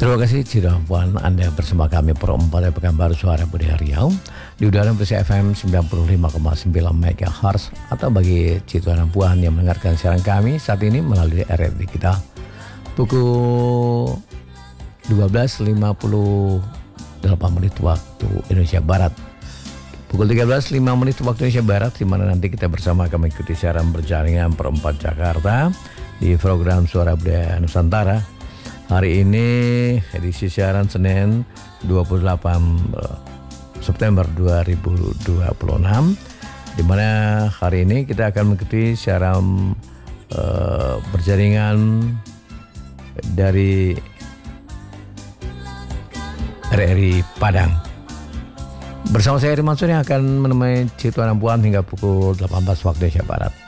Terima kasih Cirampuan, Anda bersama kami Pro 4 Pekanbaru Suara Budaya Riau di udara bersih FM 95,9 MHz atau bagi Cirampuan yang mendengarkan siaran kami saat ini melalui RRD kita pukul 12.58 menit waktu Indonesia Barat, pukul 13.05 menit waktu Indonesia Barat, di mana nanti kita bersama kami ikuti siaran berjaringan Pro 4 Jakarta di program Suara Budaya Nusantara. Hari ini edisi siaran Senin 28 September 2026, di mana hari ini kita akan mengikuti siaran berjaringan dari RRI Padang. Bersama saya Eri Mansur yang akan menemani Citu Rampuan hingga pukul 18 waktu Indonesia Barat.